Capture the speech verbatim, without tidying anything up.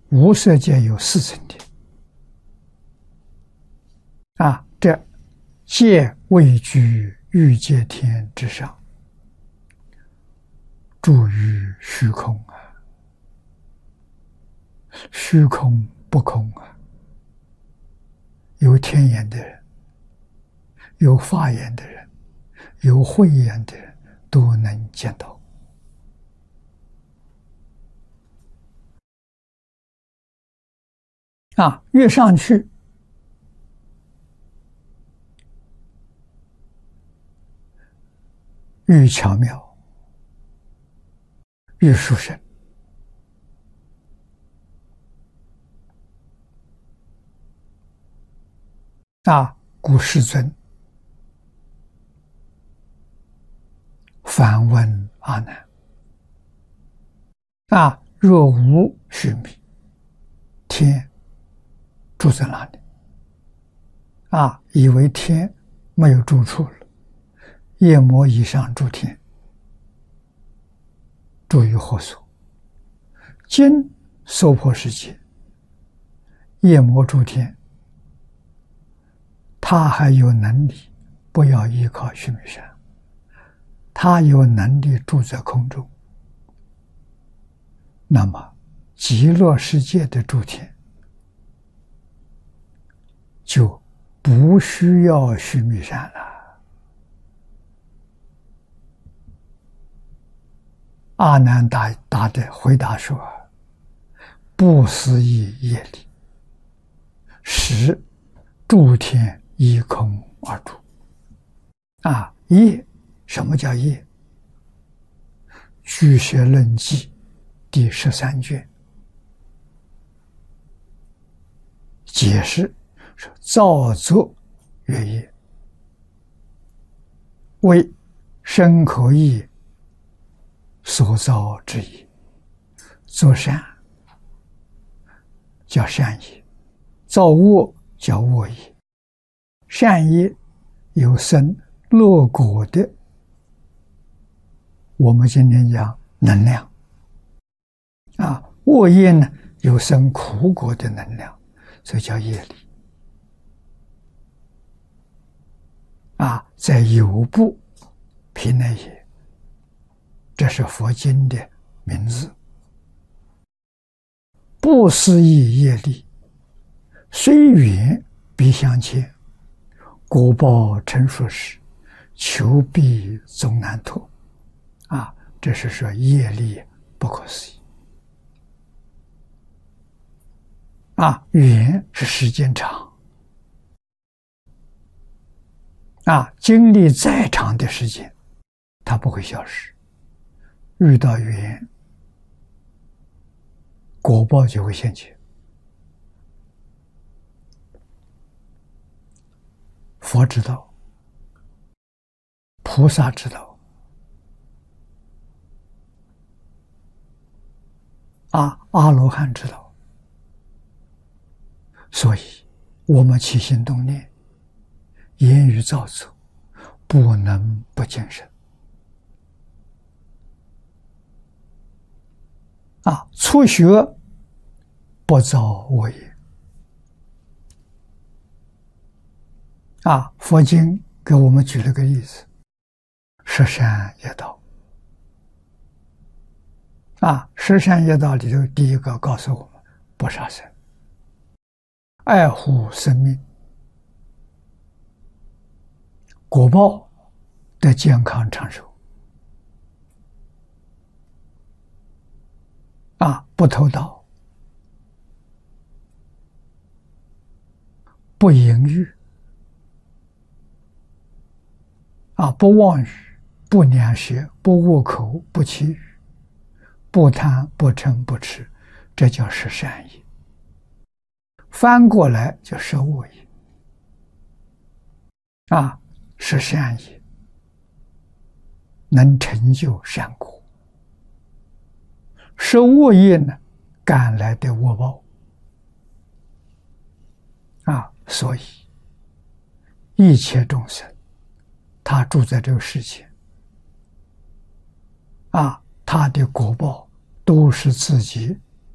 无色界有四层天啊，这界位居欲界天之上，住于虚空啊，虚空不空啊，有天眼的人，有法眼的人，有慧眼的人都能见到。啊，越上去，越巧妙，越殊胜。啊，故世尊反问阿难：啊，若无须弥，天住在哪里？啊，以为天没有住处了。夜魔以上诸天，住于何所？今娑婆世界，夜魔诸天，他还有能力，不要依靠须弥山，他有能力住在空中。那么极乐世界的诸天就不需要须弥山了。阿难答答的回答说：不思议业力，使诸天依空而住。啊，业，什么叫业？俱舍论记第十三卷解释说：造作业业，为身口意所造之业。做善叫善业，造恶叫恶业。善业有生乐果的，我们今天讲能量啊；恶业呢有生苦果的能量，所以叫业力啊。在有部毗内耶，这是佛经的名字。不思议业力，虽远必相牵，果报成熟时，求必终难脱。啊，这是说业力不可思议。啊，远是时间长，啊，经历再长的时间，它不会消失。遇到缘，果报就会现前。佛知道，菩萨知道，啊，阿罗汉知道。所以我们起心动念，言语造作，不能不谨慎。啊，初学不造恶业。啊，佛经给我们举了个例子：十善业道。啊，十善业道里头第一个告诉我们，不杀生，爱护生命，果报的健康长寿。啊，不偷盗，不淫欲，啊，不妄语，不两舌，不恶口，不绮语，不贪，不嗔，不痴，这叫十善业。翻过来就十恶业。啊，十善业能成就善果。十恶业呢，赶来的恶报。啊，所以一切众生，他住在这个世界，啊，他的果报都是自己